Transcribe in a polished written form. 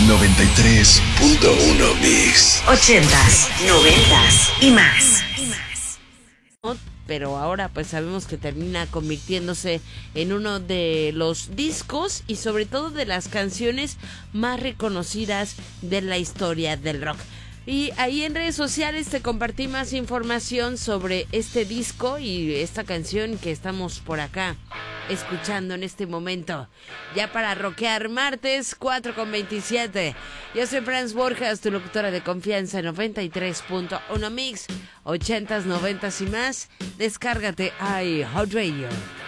93.1 Mix. 80s, 90s y más. Pero ahora pues sabemos que termina convirtiéndose en uno de los discos y sobre todo de las canciones más reconocidas de la historia del rock. Y ahí en redes sociales te compartí más información sobre este disco y esta canción que estamos por acá escuchando en este momento. Ya para rockear, martes 4:27. Yo soy Franz Borjas, tu locutora de confianza en 93.1 Mix, 80s, 90s y más. Descárgate iHeartRadio.